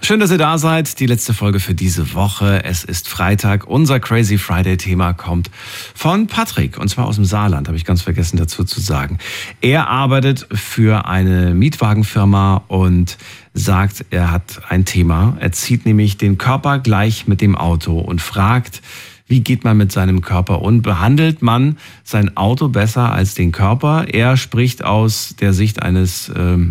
Schön, dass ihr da seid. Die letzte Folge für diese Woche. Es ist Freitag. Unser Crazy Friday-Thema kommt von Patrick, und zwar aus dem Saarland, habe ich ganz vergessen dazu zu sagen. Er arbeitet für eine Mietwagenfirma und sagt, er hat ein Thema. Er zieht nämlich den Körper gleich mit dem Auto und fragt, wie geht man mit seinem Körper um? Behandelt man sein Auto besser als den Körper? Er spricht aus der Sicht eines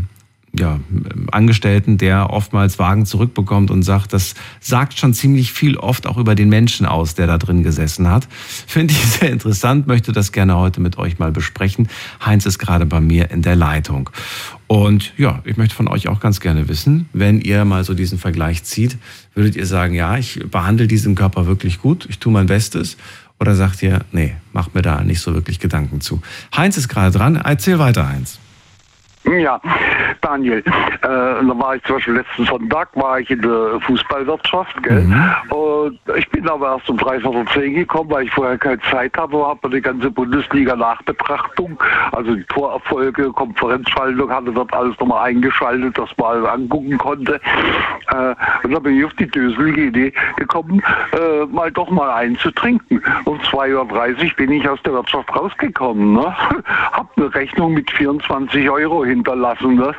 Angestellten, der oftmals Wagen zurückbekommt und sagt, das sagt schon ziemlich viel oft auch über den Menschen aus, der da drin gesessen hat. Finde ich sehr interessant, möchte das gerne heute mit euch mal besprechen. Heinz ist gerade bei mir in der Leitung. Und ja, ich möchte von euch auch ganz gerne wissen, wenn ihr mal so diesen Vergleich zieht, würdet ihr sagen, ja, ich behandle diesen Körper wirklich gut, ich tue mein Bestes? Oder sagt ihr, nee, macht mir da nicht so wirklich Gedanken zu? Heinz ist gerade dran, erzähl weiter, Heinz. Ja, Daniel, da war ich zum Beispiel letzten Sonntag in der Fußballwirtschaft, gell? Und ich bin aber erst um 9:45 gekommen, weil ich vorher keine Zeit habe, habe die ganze Bundesliga-Nachbetrachtung, also die Torerfolge, Konferenzschaltung, hatte dort alles nochmal eingeschaltet, dass man angucken konnte. Und da bin ich auf die döselige Idee gekommen, mal einzutrinken. Um 2:30 Uhr bin ich aus der Wirtschaft rausgekommen, ne? Hab eine Rechnung mit 24 € hinterlassen, ne?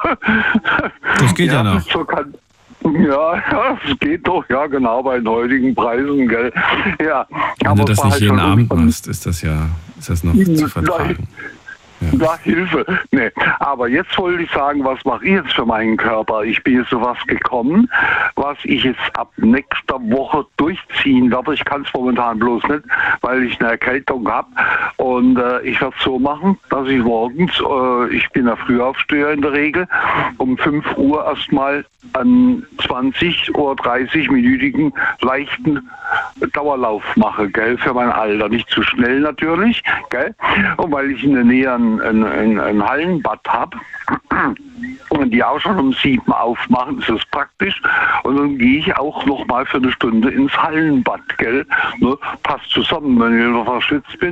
Das geht ja noch. So es geht doch, ja genau, bei den heutigen Preisen, gell. Ja, wenn du das nicht jeden Abend machst, ist das noch zu vertragen. Ja, Hilfe. Nee. Aber jetzt wollte ich sagen, was mache ich jetzt für meinen Körper? Ich bin jetzt zu was gekommen, was ich jetzt ab nächster Woche durchziehen werde. Ich kann es momentan bloß nicht, weil ich eine Erkältung habe. Und ich werde es so machen, dass ich morgens, ich bin ja Frühaufsteher in der Regel, um 5 Uhr erstmal einen 20 oder 30-minütigen leichten Dauerlauf mache, gell, für mein Alter. Nicht zu schnell natürlich, gell. Und weil ich in der Nähe ein Hallenbad habe und die auch schon um 7 aufmachen, ist das praktisch. Und dann gehe ich auch noch mal für eine Stunde ins Hallenbad, gell. Ne? Passt zusammen, wenn ich noch verschwitzt bin.